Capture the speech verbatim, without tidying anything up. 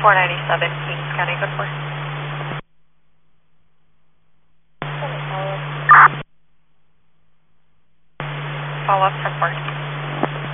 four ninety-seven, Kings County, good for. Follow up ten four.